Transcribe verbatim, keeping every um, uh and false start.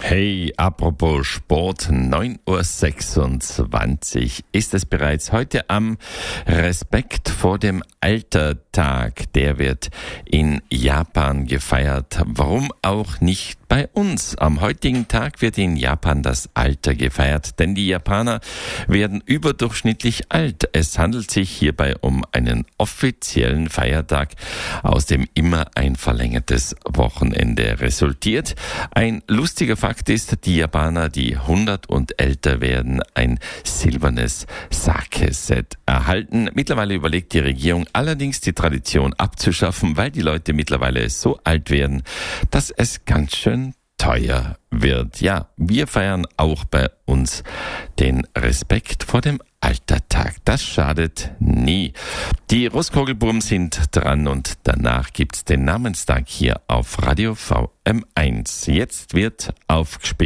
Hey, apropos Sport, neun Uhr sechsundzwanzig ist es bereits heute am Respekt vor dem Alter-Tag. Der wird in Japan gefeiert. Warum auch nicht bei uns? Am heutigen Tag wird in Japan das Alter gefeiert, denn die Japaner werden überdurchschnittlich alt. Es handelt sich hierbei um einen offiziellen Feiertag, aus dem immer ein verlängertes Wochenende resultiert. Ein lustiger Fakt ist, die Japaner, die hundert und älter werden, ein silbernes Sake-Set erhalten. Mittlerweile überlegt die Regierung allerdings, die Tradition abzuschaffen, weil die Leute mittlerweile so alt werden, dass es ganz schön teuer wird. Ja, wir feiern auch bei uns den Respekt vor dem Altertag. Das schadet nie. Die Roskogelbuben sind dran und danach gibt's den Namenstag hier auf Radio V M eins. Jetzt wird aufgespielt